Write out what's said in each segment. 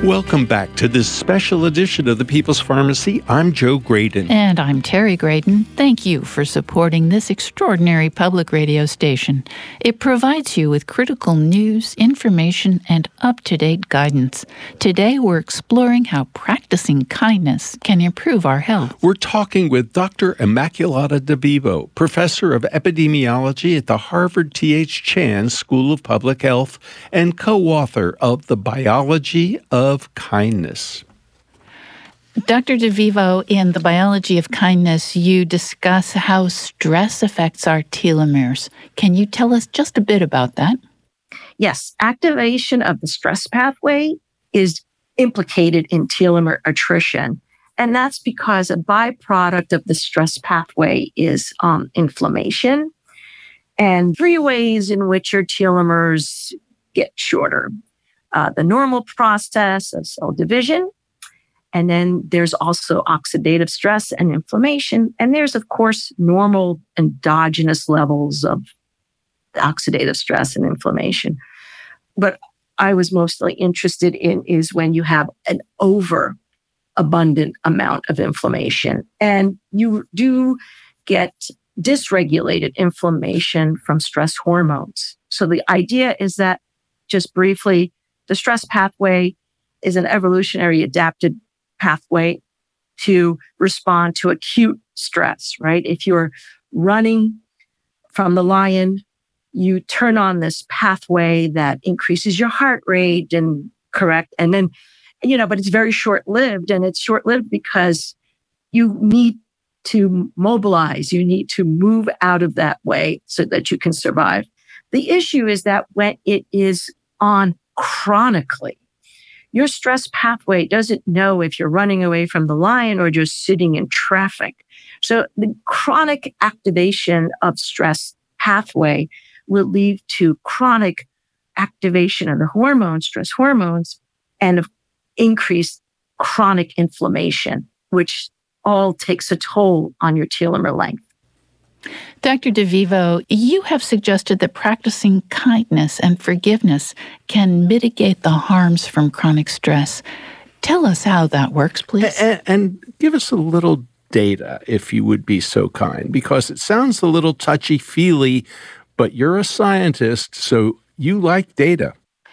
Welcome back to this special edition of the People's Pharmacy. I'm Joe Graydon. And I'm Terry Graydon. Thank you for supporting this extraordinary public radio station. It provides you with critical news, information, and up-to-date guidance. Today, we're exploring how practicing kindness can improve our health. We're talking with Dr. Immaculata DeVivo, professor of epidemiology at the Harvard T.H. Chan School of Public Health and co-author of The Biology of Kindness. Dr. DeVivo, in The Biology of Kindness, you discuss how stress affects our telomeres. Can you tell us just a bit about that? Yes, activation of the stress pathway is implicated in telomere attrition. And that's because a byproduct of the stress pathway is inflammation and three ways in which your telomeres get shorter. The normal process of cell division, and then there's also oxidative stress and inflammation, and there's, of course, normal endogenous levels of oxidative stress and inflammation. But I was mostly interested in is when you have an overabundant amount of inflammation, and you do get dysregulated inflammation from stress hormones. So the idea is that, just briefly, the stress pathway is an evolutionary adapted pathway to respond to acute stress, right? If you're running from the lion, you turn on this pathway that increases your heart rate and then, but it's very short-lived, and it's short-lived because you need to mobilize, you need to move out of that way so that you can survive. The issue is that when it is on chronically, your stress pathway doesn't know if you're running away from the lion or just sitting in traffic. So the chronic activation of stress pathway will lead to chronic activation of the hormones, stress hormones, and of increased chronic inflammation, which all takes a toll on your telomere length. Dr. DeVivo, you have suggested that practicing kindness and forgiveness can mitigate the harms from chronic stress. Tell us how that works, please. And give us a little data, if you would be so kind, because it sounds a little touchy-feely, but you're a scientist, so you like data.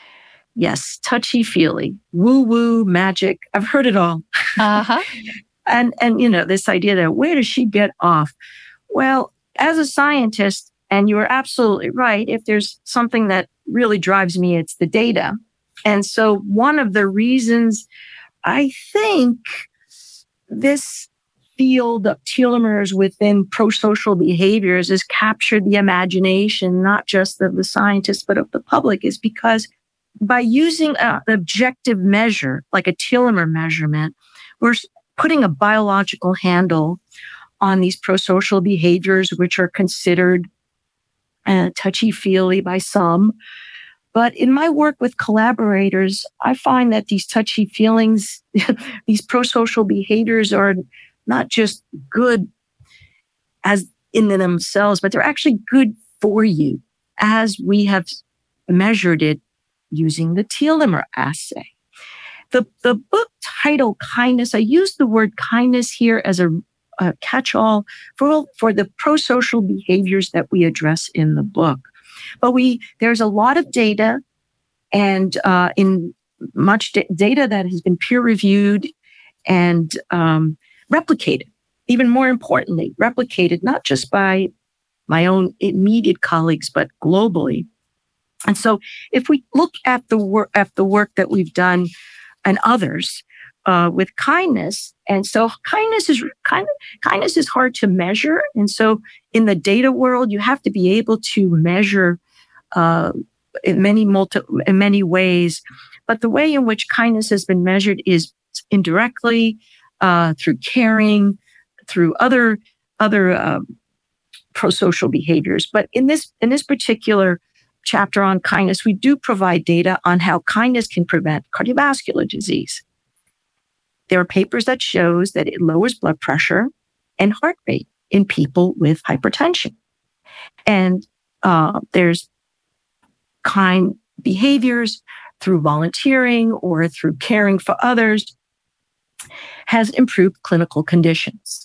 Yes, touchy-feely, woo-woo, magic. I've heard it all. Uh-huh. And this idea that where does she get off? Well, as a scientist, and you are absolutely right, if there's something that really drives me, it's the data. And so one of the reasons I think this field of telomeres within prosocial behaviors has captured the imagination, not just of the scientists, but of the public, is because by using an objective measure, like a telomere measurement, we're putting a biological handle on these prosocial behaviors, which are considered touchy-feely by some. But in my work with collaborators, I find that these touchy feelings, these prosocial behaviors are not just good as in themselves, but they're actually good for you, as we have measured it using the telomere assay. The book title, Kindness, I use the word kindness here as a catch-all for the prosocial behaviors that we address in the book. But there's a lot of data, and in much data that has been peer-reviewed and replicated. Even more importantly, replicated not just by my own immediate colleagues, but globally. And so, if we look at the work that we've done and others with kindness, and so kindness is hard to measure, and so in the data world, you have to be able to measure in many ways. But the way in which kindness has been measured is indirectly through caring, through other prosocial behaviors. But in this particular chapter on kindness, we do provide data on how kindness can prevent cardiovascular disease. There are papers that shows that it lowers blood pressure and heart rate in people with hypertension. And there's kind behaviors through volunteering or through caring for others, has improved clinical conditions.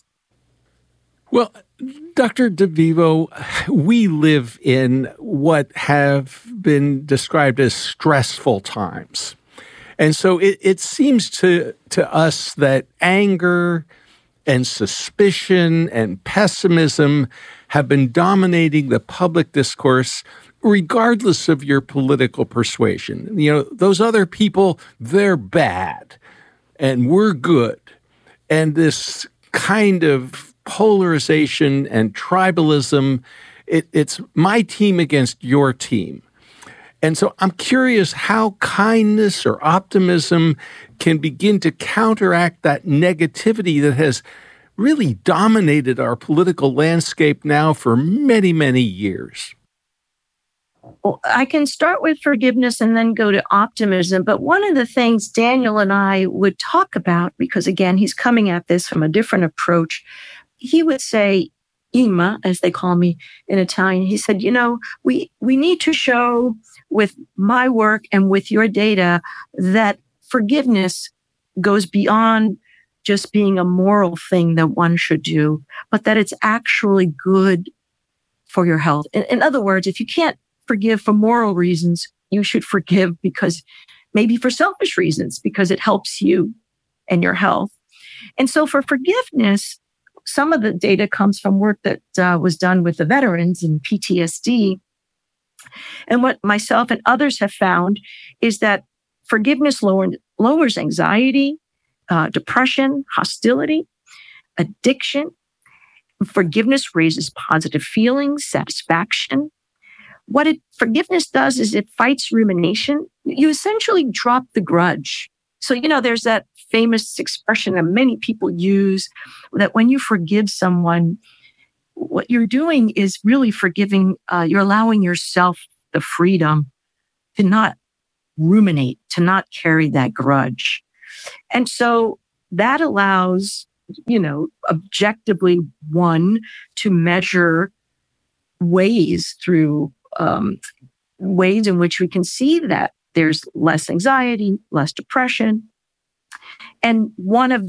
Well, Dr. DeVivo, we live in what have been described as stressful times. And so it seems to us that anger and suspicion and pessimism have been dominating the public discourse regardless of your political persuasion. You know, those other people, they're bad and we're good. And this kind of polarization and tribalism, it's my team against your team. And so I'm curious how kindness or optimism can begin to counteract that negativity that has really dominated our political landscape now for many, many years. Well, I can start with forgiveness and then go to optimism. But one of the things Daniel and I would talk about, because again, he's coming at this from a different approach, he would say, Ima, as they call me in Italian, he said, you know, we need to show with my work and with your data that forgiveness goes beyond just being a moral thing that one should do, but that it's actually good for your health. In other words, if you can't forgive for moral reasons, you should forgive because maybe for selfish reasons, because it helps you and your health. And so for forgiveness, some of the data comes from work that was done with the veterans in PTSD. And what myself and others have found is that forgiveness lowers anxiety, depression, hostility, addiction. Forgiveness raises positive feelings, satisfaction. What forgiveness does is it fights rumination. You essentially drop the grudge. So, you know, there's that famous expression that many people use that when you forgive someone, what you're doing is really forgiving. You're allowing yourself the freedom to not ruminate, to not carry that grudge. And so that allows, you know, objectively one to measure ways through ways in which we can see that there's less anxiety, less depression. And one of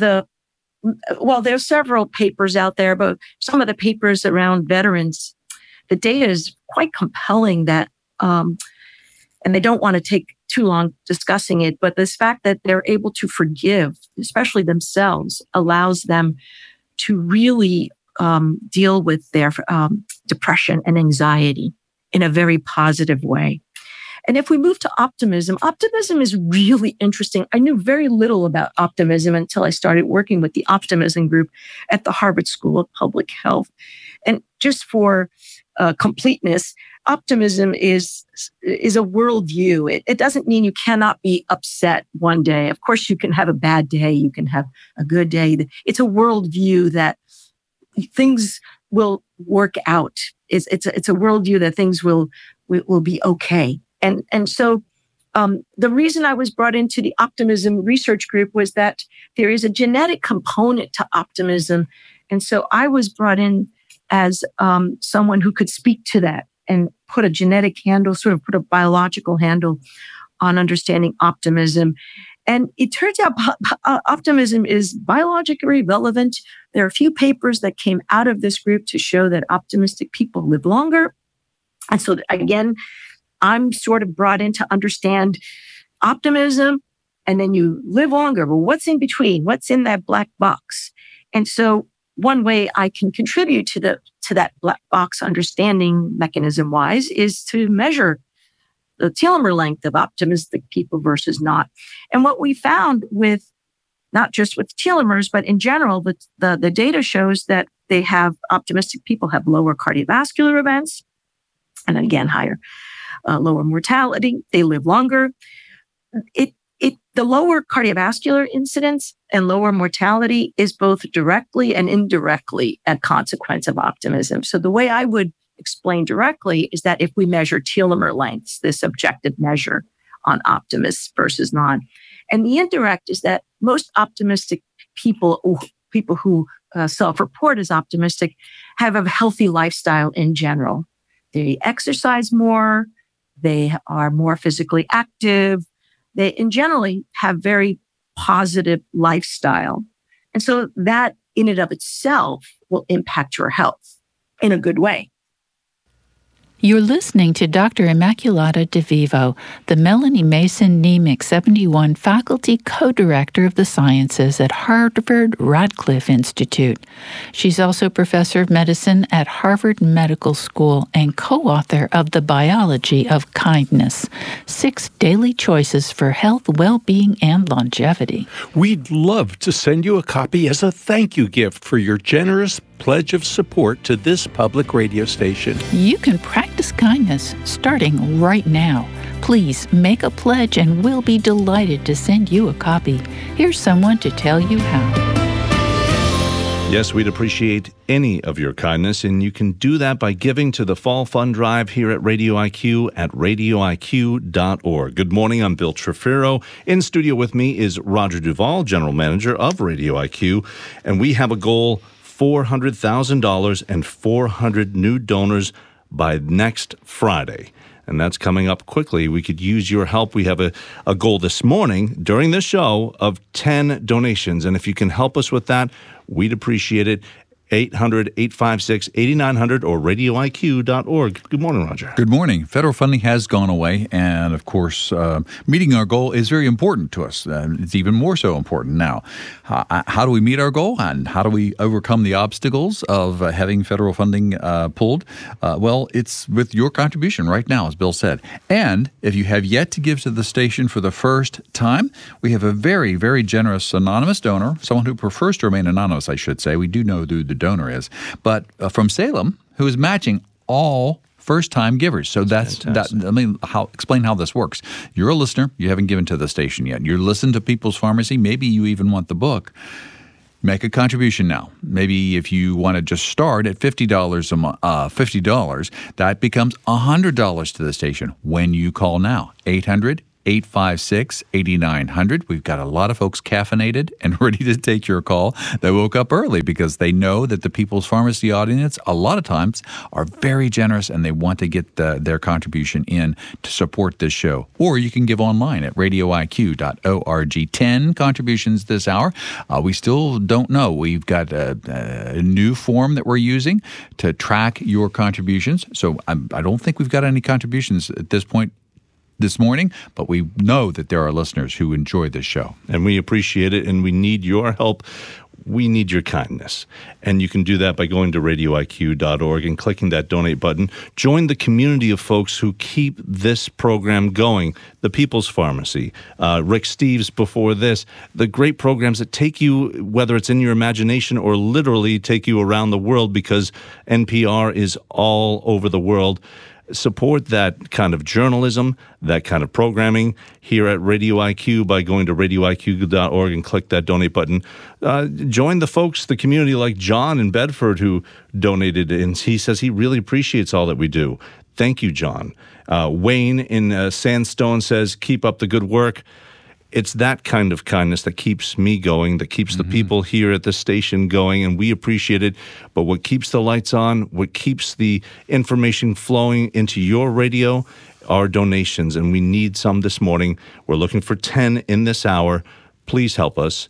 there's several papers out there, but some of the papers around veterans, the data is quite compelling that, and they don't want to take too long discussing it, but this fact that they're able to forgive, especially themselves, allows them to really deal with their depression and anxiety in a very positive way. And if we move to optimism, optimism is really interesting. I knew very little about optimism until I started working with the optimism group at the Harvard School of Public Health. And just for completeness, optimism is a worldview. It doesn't mean you cannot be upset one day. Of course, you can have a bad day. You can have a good day. It's a worldview that things will work out. It's a worldview that things will be okay. And so the reason I was brought into the optimism research group was that there is a genetic component to optimism. And so I was brought in as someone who could speak to that and put a genetic handle, sort of put a biological handle on understanding optimism. And it turns out optimism is biologically relevant. There are a few papers that came out of this group to show that optimistic people live longer. And so again, I'm sort of brought in to understand optimism, and then you live longer. But what's in between? What's in that black box? And so one way I can contribute to that black box understanding mechanism-wise is to measure the telomere length of optimistic people versus not. And what we found with not just with telomeres, but in general, the data shows that optimistic people have lower cardiovascular events, and again, lower mortality. They live longer. The lower cardiovascular incidence and lower mortality is both directly and indirectly a consequence of optimism. So the way I would explain directly is that if we measure telomere lengths, this objective measure on optimists versus non, and the indirect is that most optimistic people who self-report as optimistic, have a healthy lifestyle in general. They exercise more. They are more physically active. and generally have very positive lifestyle. And so that in and of itself will impact your health in a good way. You're listening to Dr. Immaculata DeVivo, the Melanie Mason Nemec 71 Faculty Co-Director of the Sciences at Harvard Radcliffe Institute. She's also Professor of Medicine at Harvard Medical School and co-author of The Biology of Kindness, 6 Daily Choices for Health, Well-Being, and Longevity. We'd love to send you a copy as a thank you gift for your generous pledge of support to this public radio station. You can practice kindness starting right now. Please make a pledge and we'll be delighted to send you a copy. Here's someone to tell you how. Yes, we'd appreciate any of your kindness, and you can do that by giving to the Fall Fund Drive here at Radio IQ at radioiq.org. Good morning, I'm Bill Trefiro. In studio with me is Roger Duvall, General Manager of Radio IQ, and we have a goal, $400,000 and 400 new donors by next Friday. And that's coming up quickly. We could use your help. We have a goal this morning during the show of 10 donations. And if you can help us with that, we'd appreciate it. 800-856-8900 or radioiq.org. Good morning, Roger. Good morning. Federal funding has gone away, and of course, meeting our goal is very important to us. It's even more so important now. How do we meet our goal, and how do we overcome the obstacles of having federal funding pulled? Well, it's with your contribution right now, as Bill said. And if you have yet to give to the station for the first time, we have a very, very generous anonymous donor, someone who prefers to remain anonymous, I should say. We do know who the donor is, but from Salem, who is matching all first-time givers. So that's that. Let me explain how this works. You're a listener. You haven't given to the station yet. You're listening to People's Pharmacy. Maybe you even want the book. Make a contribution now. Maybe if you want to just start at $50 a month, $50, that becomes $100 to the station when you call now. 800-856-8900. We've got a lot of folks caffeinated and ready to take your call. They woke up early because they know that the People's Pharmacy audience a lot of times are very generous and they want to get their contribution in to support this show. Or you can give online at radioiq.org. 10 contributions this hour. We still don't know. We've got a new form that we're using to track your contributions. So I don't think we've got any contributions at this point this morning, but we know that there are listeners who enjoy this show. And we appreciate it, and we need your help. We need your kindness. And you can do that by going to radioiq.org and clicking that donate button. Join the community of folks who keep this program going. The People's Pharmacy, Rick Steves before this, the great programs that take you, whether it's in your imagination or literally take you around the world, because NPR is all over the world. Support that kind of journalism, that kind of programming here at Radio IQ by going to radioiq.org and click that donate button. Join the folks, the community like John in Bedford who donated, and he says he really appreciates all that we do. Thank you, John. Wayne in Sandstone says, keep up the good work. It's that kind of kindness that keeps me going, that keeps the people here at the station going, and we appreciate it. But what keeps the lights on, what keeps the information flowing into your radio are donations, and we need some this morning. We're looking for 10 in this hour. Please help us.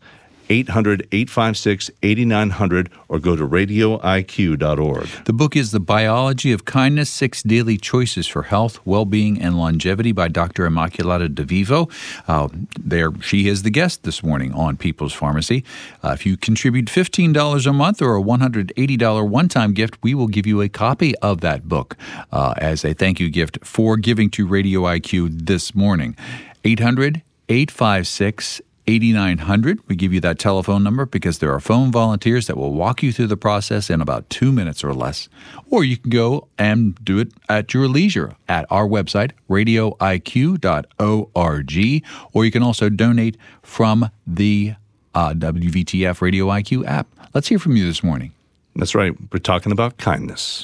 800-856-8900 or go to radioiq.org. The book is The Biology of Kindness, 6 Daily Choices for Health, Well-Being, and Longevity by Dr. Immaculata DeVivo. She is the guest this morning on People's Pharmacy. If you contribute $15 a month or a $180 one-time gift, we will give you a copy of that book as a thank you gift for giving to Radio IQ this morning. 800-856-8900. 8900. We give you that telephone number because there are phone volunteers that will walk you through the process in about 2 minutes or less. Or you can go and do it at your leisure at our website, radioiq.org. Or you can also donate from the WVTF Radio IQ app. Let's hear from you this morning. That's right. We're talking about kindness.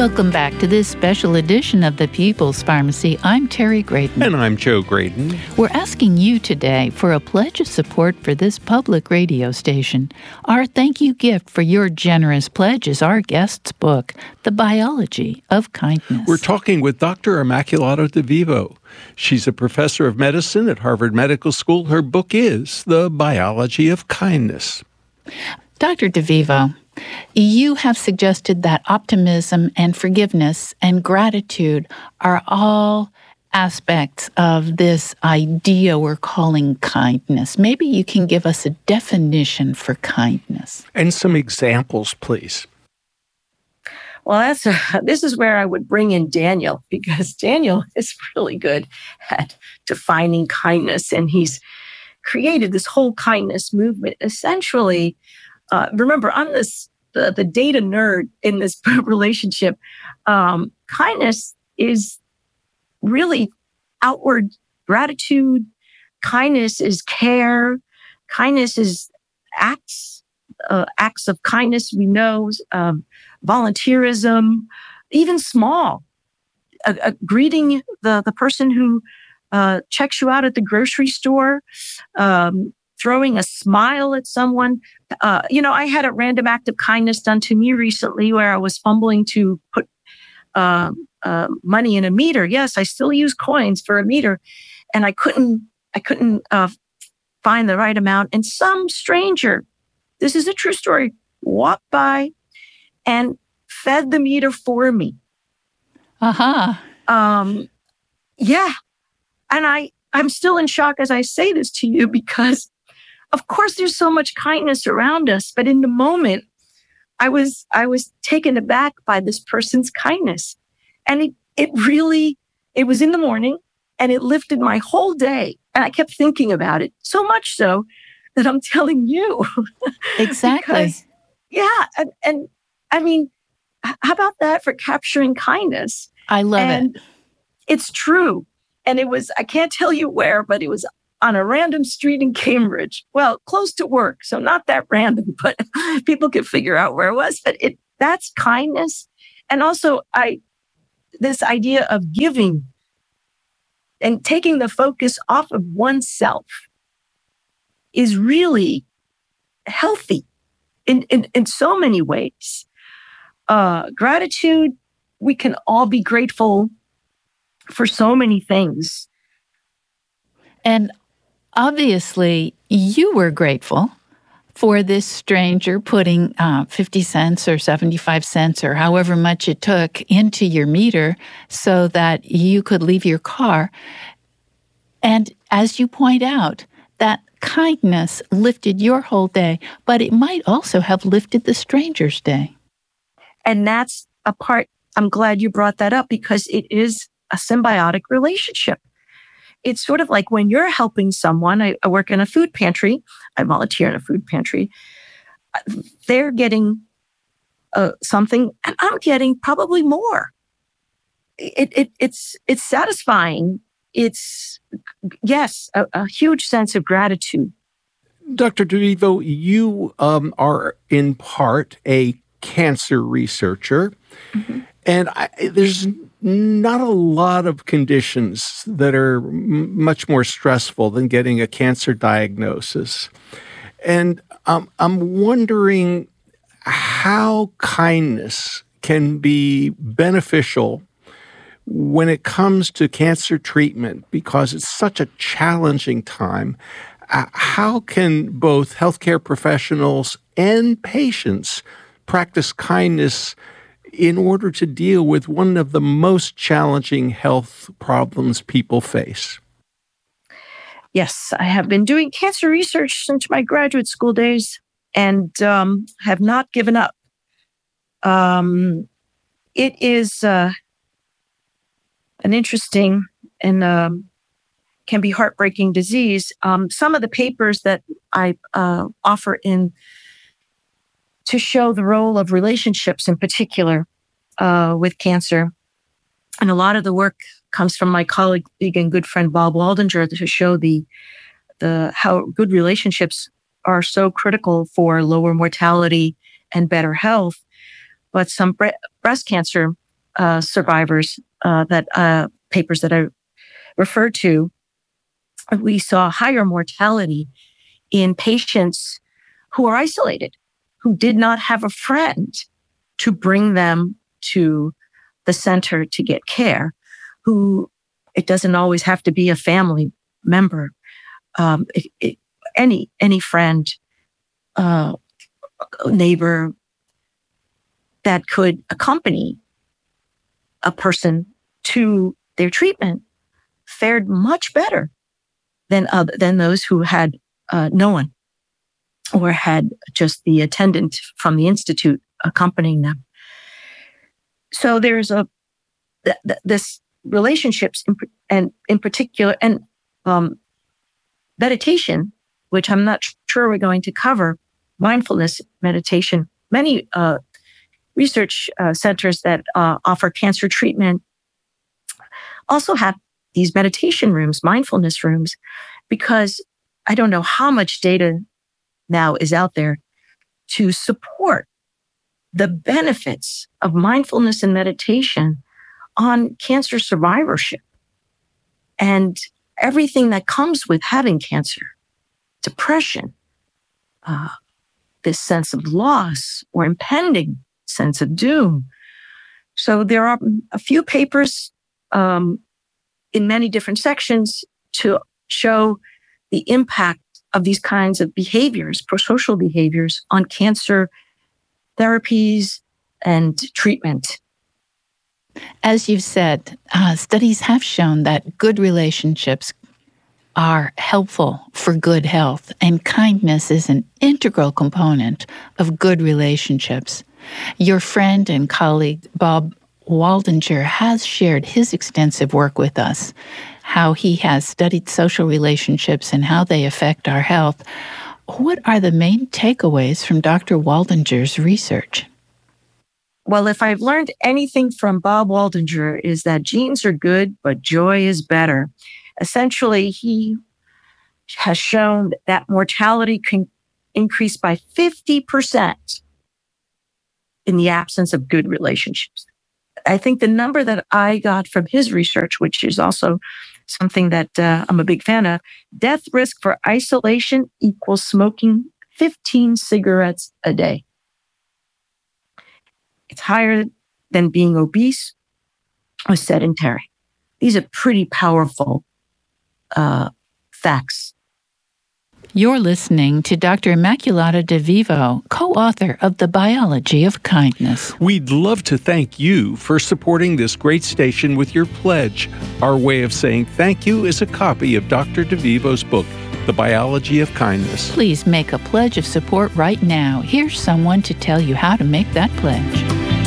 Welcome back to this special edition of the People's Pharmacy. I'm Terry Graydon. And I'm Joe Graydon. We're asking you today for a pledge of support for this public radio station. Our thank you gift for your generous pledge is our guest's book, The Biology of Kindness. We're talking with Dr. Immaculata DeVivo. She's a professor of medicine at Harvard Medical School. Her book is The Biology of Kindness. Dr. DeVivo, you have suggested that optimism and forgiveness and gratitude are all aspects of this idea we're calling kindness. Maybe you can give us a definition for kindness. And some examples, please. Well, this is where I would bring in Daniel, because Daniel is really good at defining kindness, and he's created this whole kindness movement. Essentially, remember, I'm the data nerd in this relationship. Kindness is really outward gratitude. Kindness is care. Kindness is acts of kindness. We know volunteerism, even small. Greeting the person who checks you out at the grocery store. Throwing a smile at someone. I had a random act of kindness done to me recently where I was fumbling to put money in a meter. Yes, I still use coins for a meter, and I couldn't find the right amount. And some stranger, this is a true story, walked by and fed the meter for me. Yeah, and I'm still in shock as I say this to you, because of course there's so much kindness around us, but in the moment I was taken aback by this person's kindness. And it was in the morning, and it lifted my whole day. And I kept thinking about it, so much so that I'm telling you. Exactly. Because, yeah. And I mean, how about that for capturing kindness? I love it. It's true. And it was, I can't tell you where, but it was on a random street in Cambridge. Well, close to work. So not that random, but people could figure out where it was. But that's kindness. And also this idea of giving and taking the focus off of oneself is really healthy in so many ways. Gratitude, we can all be grateful for so many things. And obviously, you were grateful for this stranger putting 50 cents or 75 cents or however much it took into your meter so that you could leave your car. And as you point out, that kindness lifted your whole day, but it might also have lifted the stranger's day. And that's a part, I'm glad you brought that up, because it is a symbiotic relationship. It's sort of like when you're helping someone. I work in a food pantry. I volunteer in a food pantry. They're getting something, and I'm getting probably more. It's satisfying. It's, yes, a huge sense of gratitude. Dr. DeVivo, you are in part a cancer researcher, and there's not a lot of conditions that are much more stressful than getting a cancer diagnosis. And I'm wondering how kindness can be beneficial when it comes to cancer treatment, because it's such a challenging time. How can both healthcare professionals and patients practice kindness in order to deal with one of the most challenging health problems people face? Yes, I have been doing cancer research since my graduate school days and have not given up. It is an interesting and can be heartbreaking disease. Some of the papers that I offer in to show the role of relationships in particular with cancer. And a lot of the work comes from my colleague and good friend Bob Waldinger to show the how good relationships are so critical for lower mortality and better health. But some breast cancer survivors, papers that I referred to, we saw higher mortality in patients who are isolated, who did not have a friend to bring them to the center to get care, who it doesn't always have to be a family member, any friend, neighbor that could accompany a person to their treatment fared much better than those who had no one or had just the attendant from the institute accompanying them. So there's this relationships in particular and meditation, which I'm not sure we're going to cover, mindfulness meditation. Many research centers that offer cancer treatment also have these meditation rooms, mindfulness rooms, because I don't know how much data now is out there to support the benefits of mindfulness and meditation on cancer survivorship and everything that comes with having cancer, depression, this sense of loss or impending sense of doom. So there are a few papers in many different sections to show the impact of these kinds of behaviors, prosocial behaviors, on cancer therapies and treatment. As you've said, studies have shown that good relationships are helpful for good health, and kindness is an integral component of good relationships. Your friend and colleague, Bob Waldinger, has shared his extensive work with us, how he has studied social relationships and how they affect our health. What are the main takeaways from Dr. Waldinger's research? Well, if I've learned anything from Bob Waldinger, is that genes are good, but joy is better. Essentially, he has shown that mortality can increase by 50% in the absence of good relationships. I think the number that I got from his research, which is also something that I'm a big fan of, death risk for isolation equals smoking 15 cigarettes a day. It's higher than being obese or sedentary. These are pretty powerful facts. You're listening to Dr. Immaculata DeVivo, co-author of The Biology of Kindness. We'd love to thank you for supporting this great station with your pledge. Our way of saying thank you is a copy of Dr. DeVivo's book, The Biology of Kindness. Please make a pledge of support right now. Here's someone to tell you how to make that pledge.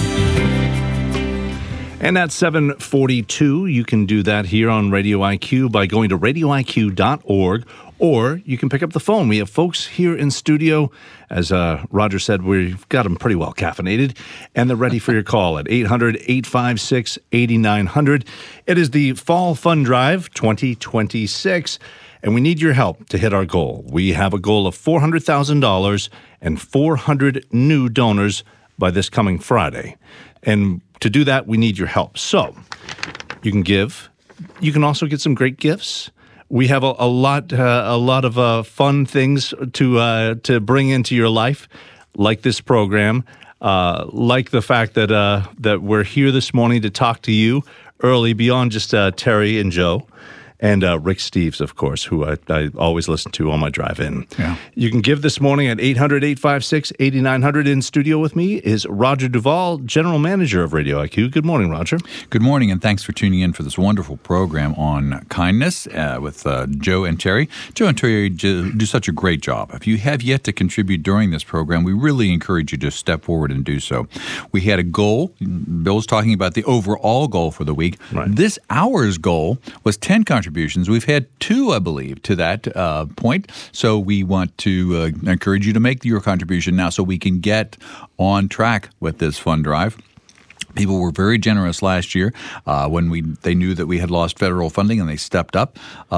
And at 7:42, you can do that here on Radio IQ by going to radioiq.org, or you can pick up the phone. We have folks here in studio. As Roger said, we've got them pretty well caffeinated, and they're ready for your call at 800-856-8900. It is the Fall Fund Drive 2026, and we need your help to hit our goal. We have a goal of $400,000 and 400 new donors by this coming Friday. And to do that, we need your help. So you can give. You can also get some great gifts. We have a lot of fun things to bring into your life, like this program, like the fact that we're here this morning to talk to you early, beyond just Terry and Joe. And Rick Steves, of course, who I always listen to on my drive in. Yeah. You can give this morning at 800-856-8900. In studio with me is Roger Duvall, General Manager of Radio IQ. Good morning, Roger. Good morning, and thanks for tuning in for this wonderful program on kindness with Joe and Terry. Joe and Terry do such a great job. If you have yet to contribute during this program, we really encourage you to step forward and do so. We had a goal. Bill's talking about the overall goal for the week. Right. This hour's goal was 10 contributions. We've had 2, I believe, to that point. So we want to encourage you to make your contribution now so we can get on track with this fund drive. People were very generous last year when they knew that we had lost federal funding, and they stepped up.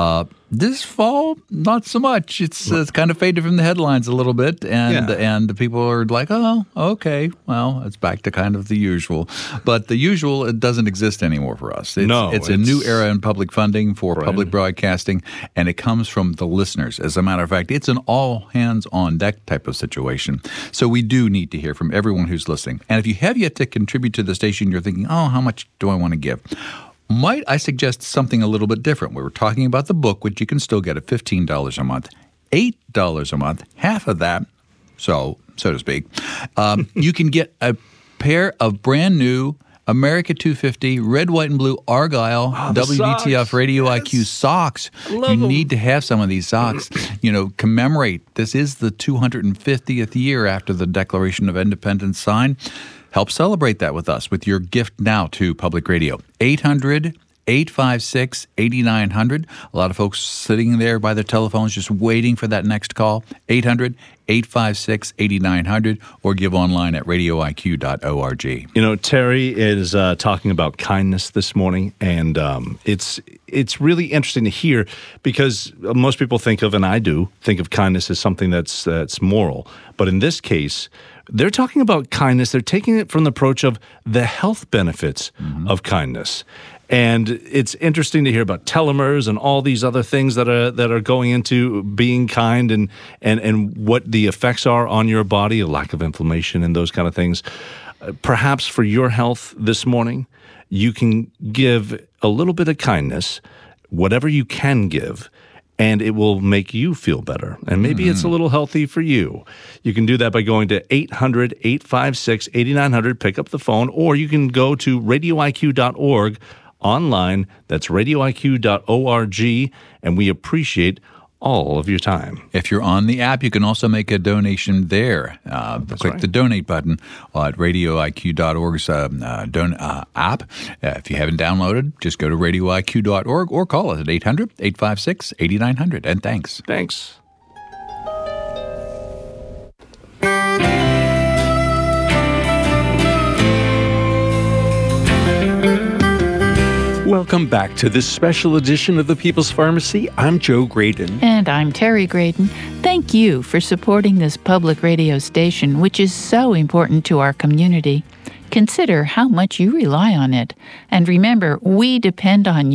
This fall, not so much. It's kind of faded from the headlines a little bit, and people are like, oh, okay, well, it's back to kind of the usual. But the usual, it doesn't exist anymore for us. It's a new era in public funding for public broadcasting, and it comes from the listeners. As a matter of fact, it's an all-hands-on-deck type of situation. So we do need to hear from everyone who's listening. And if you have yet to contribute to the station, you're thinking, oh, how much do I want to give? Might I suggest something a little bit different? We were talking about the book, which you can still get at $15 a month, $8 a month, half of that, so to speak. You can get a pair of brand new America 250 red, white, and blue Argyle WDTF socks. Radio IQ socks. You need to have some of these socks. Commemorate. This is the 250th year after the Declaration of Independence signed. Help celebrate that with us with your gift now to Public Radio. 800-856-8900. A lot of folks sitting there by their telephones just waiting for that next call. 800-856-8900 or give online at radioiq.org. Terry is talking about kindness this morning, and it's really interesting to hear because most people think of, and I do, think of kindness as something that's moral. But in this case, they're talking about kindness. They're taking it from the approach of the health benefits of kindness. And it's interesting to hear about telomeres and all these other things that are going into being kind and what the effects are on your body, a lack of inflammation and those kind of things. Perhaps for your health this morning, you can give a little bit of kindness, whatever you can give, and it will make you feel better. And maybe it's a little healthy for you. You can do that by going to 800-856-8900, pick up the phone, or you can go to radioiq.org online. That's radioiq.org, and we appreciate all of your time. If you're on the app, you can also make a donation there. Click the donate button at radioiq.org's app. If you haven't downloaded, just go to radioiq.org or call us at 800-856-8900. And thanks. Thanks. Welcome back to this special edition of the People's Pharmacy. I'm Joe Graydon. And I'm Terry Graydon. Thank you for supporting this public radio station, which is so important to our community. Consider how much you rely on it. And remember, we depend on you.